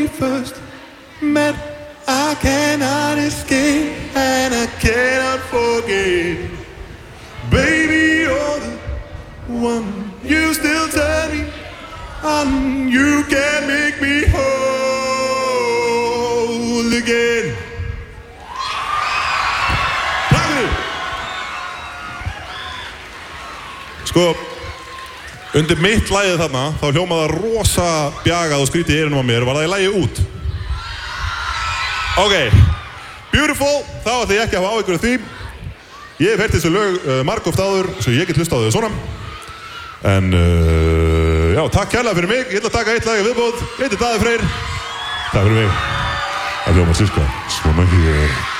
we first met, I cannot escape and I cannot forget. Baby, you're the one. You still tell me you can make me whole again. Takk fyrir. Sko, undir mitt lagið þarna, þá hljómaði það rosa bjagað og skrítið í eyrunum á mér. Var það í lagið út? Ok, beautiful. Þá ætla ég ekki að hafa áhyggjur af því. Ég hef heyrt þessu lög margoft áður, svo ég get hlusta á þau svona. En, já, takk kærlega fyrir mig. Ég ætla að taka eitt lag í viðbót. Ég heiti Daði Freyr. Takk fyrir mig. Það hljómar sirka svona hér.